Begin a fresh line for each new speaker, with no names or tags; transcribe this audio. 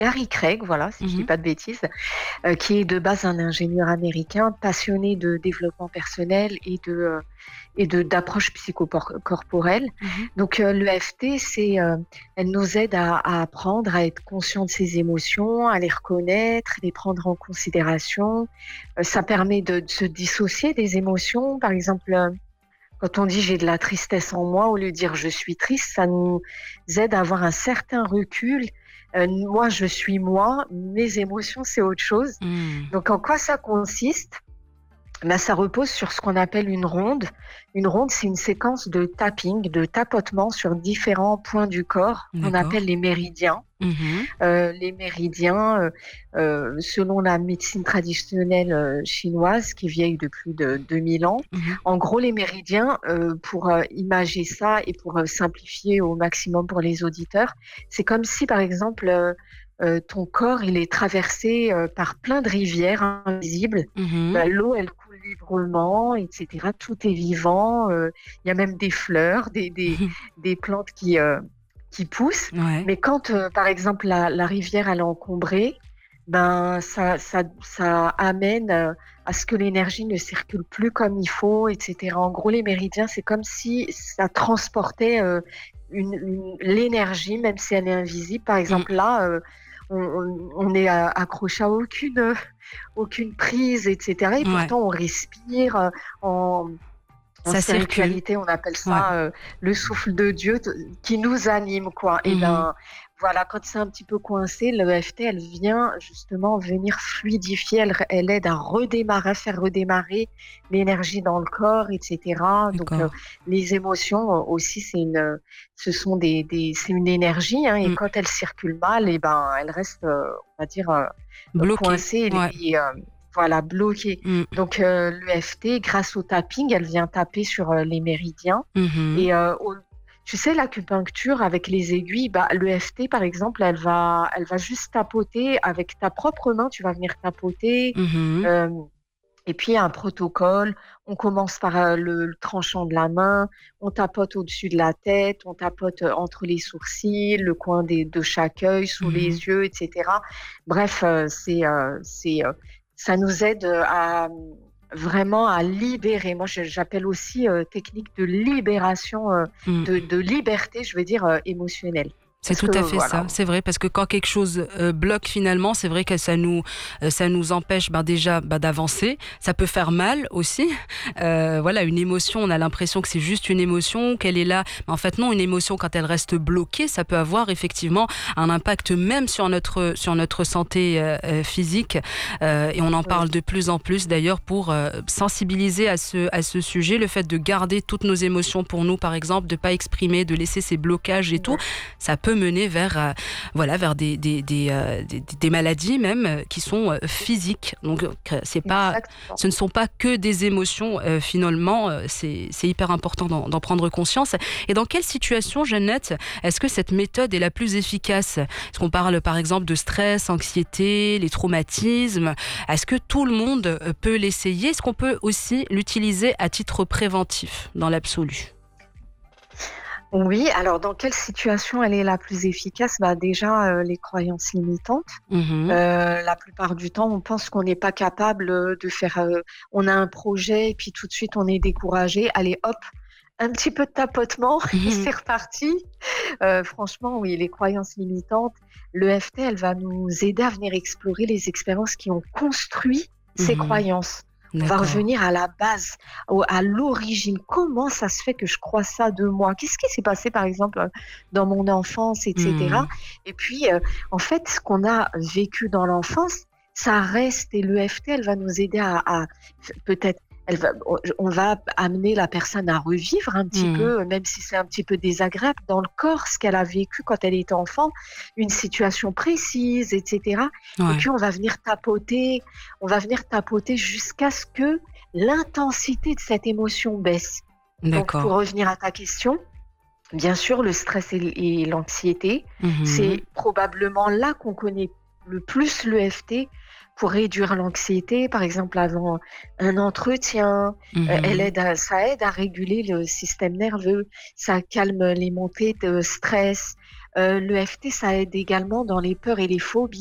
Gary Craig, voilà, si je dis
Mmh.
pas de bêtises, qui est de base un ingénieur américain passionné de développement personnel et d'approche psychocorporelle.
Mmh.
Donc l'EFT, elle nous aide à apprendre à être conscient de ses émotions, à les reconnaître, les prendre en considération. Ça permet de se dissocier des émotions. Par exemple, quand on dit: «J'ai de la tristesse en moi», au lieu de dire: «Je suis triste», ça nous aide à avoir un certain recul. Moi, je suis moi, mes émotions, c'est autre chose.
Mmh.
Donc en quoi ça consiste? Bah, ça repose sur ce qu'on appelle une ronde. Une ronde, c'est une séquence de tapping, de tapotement sur différents points du corps qu'on
D'accord.
appelle les méridiens.
Mmh.
Les méridiens, selon la médecine traditionnelle, chinoise qui est vieille de plus de 2000 ans.
Mmh.
En gros, les méridiens, pour, imager ça et pour, simplifier au maximum pour les auditeurs, c'est comme si, par exemple, ton corps, il est traversé, par plein de rivières invisibles.
Mmh.
Bah, l'eau, elle coule librement et cetera. Tout est vivant, il y a même des fleurs, des plantes qui poussent.
Ouais.
Mais quand, par exemple, la rivière elle est encombrée, ben, ça amène, à ce que l'énergie ne circule plus comme il faut et cetera. En gros, les méridiens, c'est comme si ça transportait, une l'énergie, même si elle est invisible. Par
Mmh.
exemple, là, on est accroché à aucune prise et cetera et
Ouais.
pourtant on respire, en
Ça circule.
spiritualité, on appelle
Ouais.
ça, le souffle de Dieu qui nous anime, quoi. Et
Mmh.
ben, voilà, quand c'est un petit peu coincé, l'EFT, elle vient justement venir fluidifier, elle aide à redémarrer, à faire redémarrer l'énergie dans le corps et cetera. Donc
D'accord.
les émotions, aussi, ce sont c'est une énergie, hein, et
Mmh.
quand elle circule mal et ben, elle reste, on va dire,
Bloqué.
coincée
Ouais.
voilà, bloquée.
Mmh.
Donc l'EFT, grâce au tapping, elle vient taper sur, les méridiens
Mmh.
et tu sais l'acupuncture avec les aiguilles, bah, l'EFT par exemple, elle va juste tapoter avec ta propre main, tu vas venir tapoter,
Mmh.
hem et puis il y a un protocole. On commence par, le tranchant de la main, on tapote au-dessus de la tête, on tapote, entre les sourcils, le coin de chaque œil, sous les
Mmh.
yeux et cetera. Bref, ça nous aide, vraiment à libérer. Moi, j'appelle aussi, technique de libération,
Mmh.
de liberté, je veux dire, émotionnelle.
C'est
Parce
tout
que
à fait
voilà.
ça, c'est vrai, parce que quand quelque chose, bloque finalement, c'est vrai que ça nous empêche, ben, déjà, bah, d'avancer. Ça peut faire mal aussi. Voilà, une émotion, on a l'impression que c'est juste une émotion, qu'elle est là. Mais en fait non, une émotion quand elle reste bloquée, ça peut avoir effectivement un impact même sur notre santé, physique. Et on en
Oui,
parle de plus en plus d'ailleurs pour, sensibiliser à ce sujet. Le fait de garder toutes nos émotions pour nous, par exemple, de pas exprimer, de laisser ces blocages et tout,
ouais,
ça peut mener vers voilà, vers des maladies même, qui sont, physiques. Donc c'est pas
exactement.
ce ne sont pas que des émotions, finalement, c'est hyper important d'en prendre conscience. Et dans quelle situation, Jeannette, est-ce que cette méthode est la plus efficace? Est-ce qu'on parle par exemple de stress, anxiété, les traumatismes? Est-ce que tout le monde, peut l'essayer? Est-ce qu'on peut aussi l'utiliser à titre préventif dans l'absolu?
Oui, alors dans quelle situation elle est la plus efficace? Bah, déjà, les croyances limitantes.
Mmh.
La plupart du temps, on pense qu'on n'est pas capable, de faire, on a un projet et puis tout de suite on est découragé. Allez hop, un petit peu de tapotement et
Mmh.
c'est reparti. Franchement, oui, les croyances limitantes, l'EFT, elle va nous aider à venir explorer les expériences qui ont construit ces
Mmh.
croyances. On va
D'accord.
revenir à la base, à l'origine. Comment ça se fait que je crois ça de moi? Qu'est-ce qui s'est passé, par exemple, dans mon enfance et cetera?
Mmh.
Et puis, en fait, ce qu'on a vécu dans l'enfance, ça reste et l'EFT, elle va nous aider à peut-être on va amener la personne à revivre un petit
Mmh.
peu, même si c'est un petit peu désagréable, dans le corps, ce qu'elle a vécu quand elle était enfant, une situation précise et cetera. Et
Ouais.
puis on va venir tapoter jusqu'à ce que l'intensité de cette émotion baisse. Donc
D'accord.
pour revenir à ta question, bien sûr, le stress et l'anxiété,
Mmh.
c'est probablement là qu'on connaît le plus l'EFT pour réduire l'anxiété, par exemple avant un entretien.
Mmh.
Ça aide à réguler le système nerveux, ça calme les montées de stress. L'EFT, ça aide également dans les peurs et les phobies.